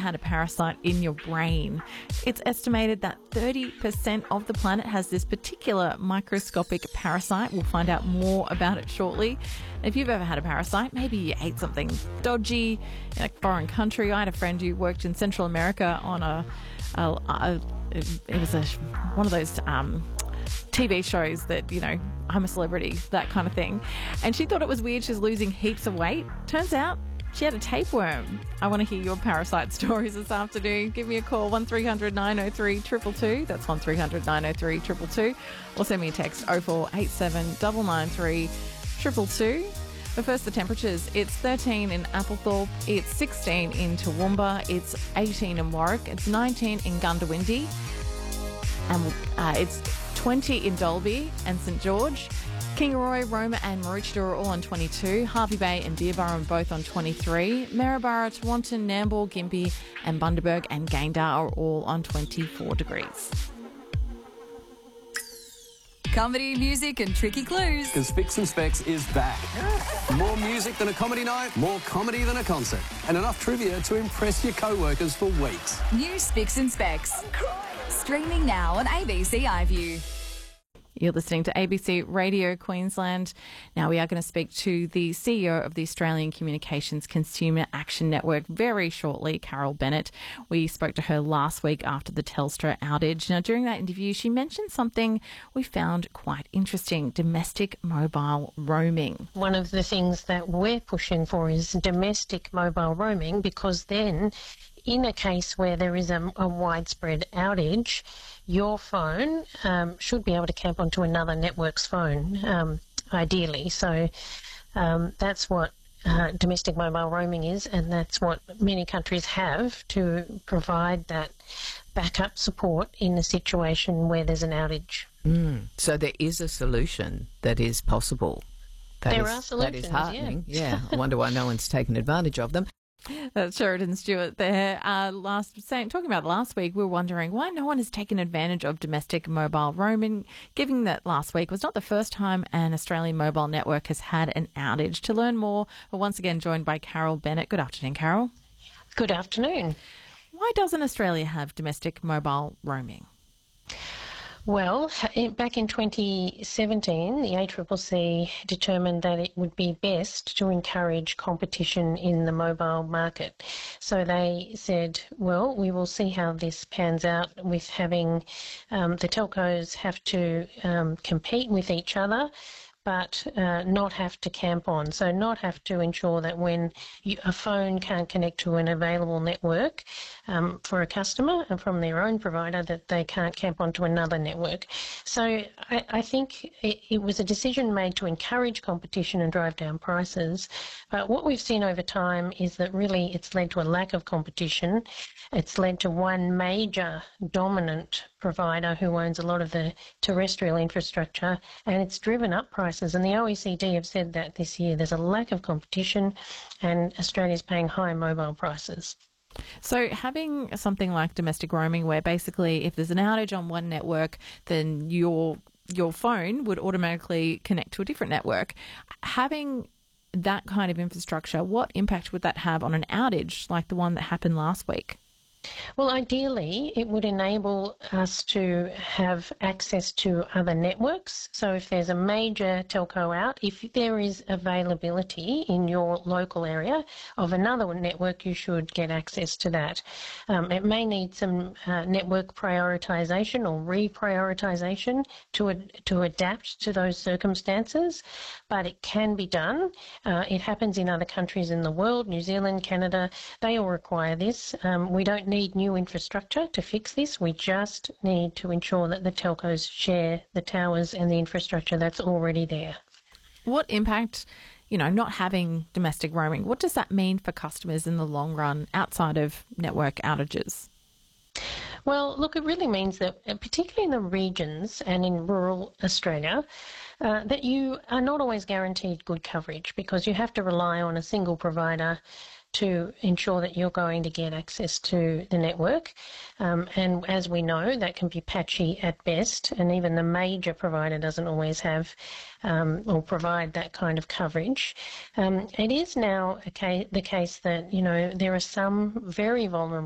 had a parasite in your brain. It's estimated that 30% of the planet has this particular microscopic parasite. We'll find out more about it shortly. If you've ever had a parasite, maybe you ate something dodgy in a foreign country. I had a friend who worked in Central America on one of those TV shows that, you know, I'm a celebrity, that kind of thing. And she thought it was weird. She's losing heaps of weight. Turns out she had a tapeworm. I want to hear your parasite stories this afternoon. Give me a call, 1300 903 222. That's 1300 903 222. Or send me a text, 0487 993 222. But first, the temperatures. It's 13 in Applethorpe, it's 16 in Toowoomba, it's 18 in Warwick, it's 19 in Gundawindi, and it's 20 in Dalby and St George. Kingaroy, Roma and Maroochydore are all on 22. Harvey Bay and Beerburrum are both on 23. Maryborough, Tewantin, Nambour, Gympie and Bundaberg and Gayndah are all on 24 degrees. Comedy, music and tricky clues. Because Spicks and Specs is back. More music than a comedy night, more comedy than a concert, and enough trivia to impress your co-workers for weeks. New Spicks and Specs. Streaming now on ABC iView. You're listening to ABC Radio Queensland. Now we are going to speak to the CEO of the Australian Communications Consumer Action Network very shortly, Carol Bennett. We spoke to her last week after the Telstra outage. Now during that interview, she mentioned something we found quite interesting: domestic mobile roaming. One of the things that we're pushing for is domestic mobile roaming, because then in a case where there is a widespread outage, your phone should be able to camp onto another network's phone, ideally. So that's what domestic mobile roaming is, and that's what many countries have to provide that backup support in a situation where there's an outage. So there is a solution that is possible. There are solutions, that is heartening. Yeah. I wonder why no one's taken advantage of them. That's Sheridan Stewart there. Talking about last week, we were wondering why no one has taken advantage of domestic mobile roaming, given that last week was not the first time an Australian mobile network has had an outage. To learn more, we're once again joined by Carol Bennett. Good afternoon, Carol. Good afternoon. Why doesn't Australia have domestic mobile roaming? Well, back in 2017, the ACCC determined that it would be best to encourage competition in the mobile market. So they said, well, we will see how this pans out with having the telcos have to compete with each other, but not have to camp on. So not have to ensure that when a phone can't connect to an available network for a customer and from their own provider, that they can't camp onto another network. So I think it was a decision made to encourage competition and drive down prices. But what we've seen over time is that really it's led to a lack of competition. It's led to one major dominant provider who owns a lot of the terrestrial infrastructure, and it's driven up prices. And the OECD have said that this year there's a lack of competition and Australia's paying high mobile prices. So having something like domestic roaming, where basically if there's an outage on one network, then your phone would automatically connect to a different network. Having that kind of infrastructure, what impact would that have on an outage like the one that happened last week? Well, ideally, it would enable us to have access to other networks. So if there's a major telco out, if there is availability in your local area of another network, you should get access to that. It may need some network prioritisation or reprioritisation to adapt to those circumstances, but it can be done. It happens in other countries in the world, New Zealand, Canada, they all require this. We don't need new infrastructure to fix this. We just need to ensure that the telcos share the towers and the infrastructure that's already there. What impact, not having domestic roaming, what does that mean for customers in the long run outside of network outages? Well, look, it really means that, particularly in the regions and in rural Australia, that you are not always guaranteed good coverage because you have to rely on a single provider to ensure that you're going to get access to the network. And as we know, that can be patchy at best, and even the major provider doesn't always have or provide that kind of coverage. It is now the case that, there are some very vulnerable